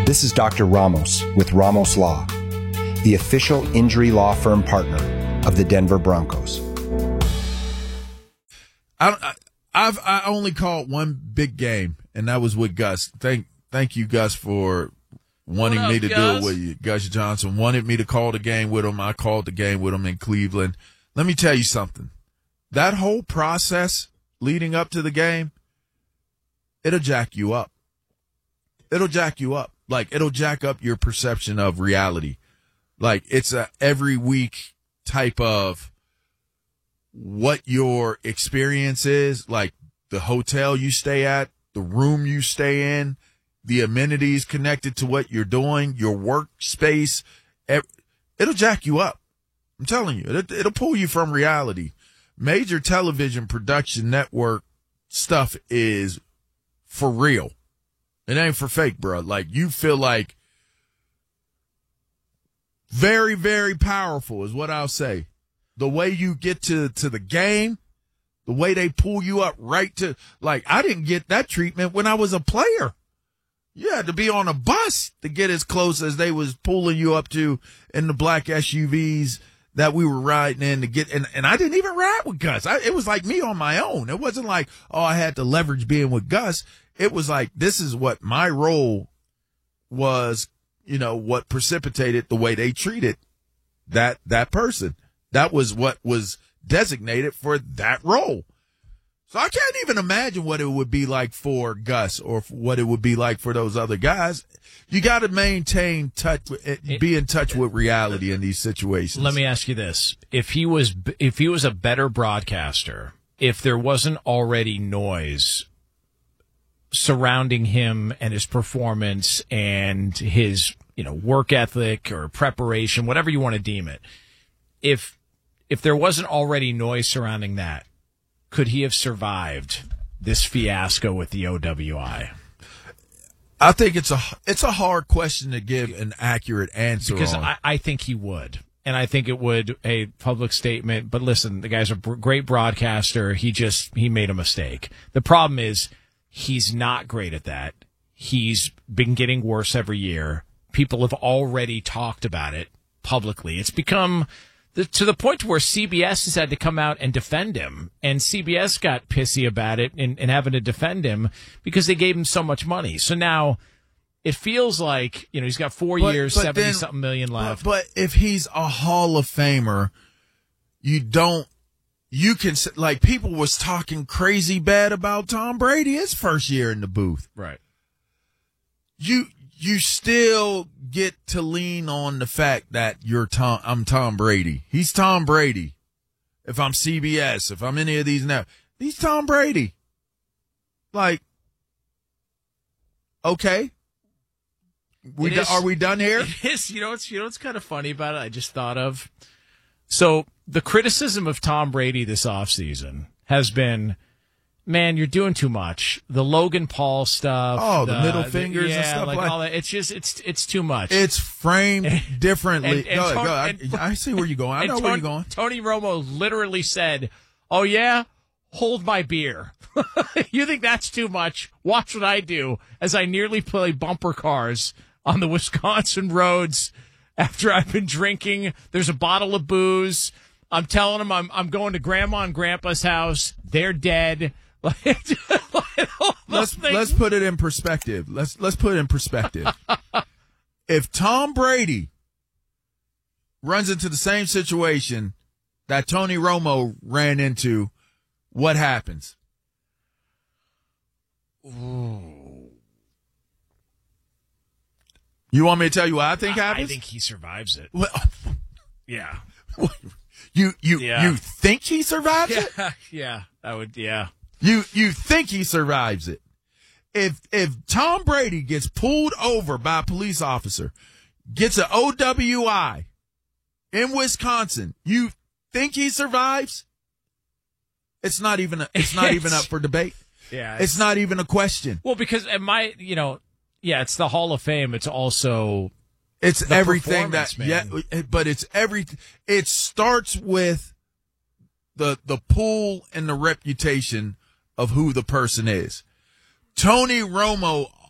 This is Dr. Ramos with Ramos Law, the official injury law firm partner of the Denver Broncos. I only called one big game, and that was with Gus. Thank you, Gus, for wanting me to do it with you. Gus Johnson wanted me to call the game with him. I called the game with him in Cleveland. Let me tell you something. That whole process leading up to the game, it'll jack you up. It'll jack you up. Like, it'll jack up your perception of reality. Like, it's a every week type of what your experience is, like the hotel you stay at, the room you stay in, the amenities connected to what you're doing, your workspace. It'll jack you up. I'm telling you, it'll pull you from reality. Major television production network stuff is for real. It ain't for fake, bro. Like, you feel like very, very powerful is what I'll say. The way you get to the game, the way they pull you up right to, like, I didn't get that treatment when I was a player. You had to be on a bus to get as close as they was pulling you up to in the black SUVs that we were riding in to get, and I didn't even ride with Gus. It was like me on my own. It wasn't like, oh, I had to leverage being with Gus. It was like, this is what my role was, you know, what precipitated the way they treated that person. That was what was designated for that role. So I can't even imagine what it would be like for Gus or what it would be like for those other guys. You got to maintain be in touch with reality in these situations. Let me ask you this. If he was a better broadcaster, if there wasn't already noise surrounding him and his performance and his, you know, work ethic or preparation, whatever you want to deem it, if there wasn't already noise surrounding that, could he have survived this fiasco with the OWI? I think it's a hard question to give an accurate answer because on. I think he would. And I think it would a public statement. But listen, the guy's a great broadcaster. He made a mistake. The problem is he's not great at that. He's been getting worse every year. People have already talked about it publicly. It's become to the point where CBS has had to come out and defend him. And CBS got pissy about it and having to defend him because they gave him so much money. So now it feels like, you know, he's got 4 years, 70-something million left. But if he's a Hall of Famer, you can, like, people was talking crazy bad about Tom Brady his first year in the booth. Right. You still get to lean on the fact that I'm Tom Brady. He's Tom Brady. If I'm CBS, if I'm any of these now, he's Tom Brady. Like, okay. Are we done here? It is. You know what's kind of funny about it? I just thought of. So the criticism of Tom Brady this offseason has been, man, you're doing too much. The Logan Paul stuff. Oh, the middle fingers and stuff like all that. It's just, it's too much. It's framed differently. Go. I see where you're going. I know where you're going. Tony Romo literally said, oh, yeah, hold my beer. You think that's too much? Watch what I do as I nearly play bumper cars on the Wisconsin roads after I've been drinking. There's a bottle of booze. I'm telling them I'm going to Grandma and Grandpa's house. They're dead. Let's put it in perspective. Let's put it in perspective. If Tom Brady runs into the same situation that Tony Romo ran into, what happens? Ooh. You want me to tell you what I think happens? I think he survives it. Well, yeah. You think he survives it? Yeah. I would. Yeah. You think he survives it? If Tom Brady gets pulled over by a police officer, gets an OWI in Wisconsin, you think he survives? It's not even up for debate. Yeah. It's not even a question. Well, because it's the Hall of Fame. It's also it's everything that, but it's everything. It starts with the pull and the reputation of who the person is. Tony Romo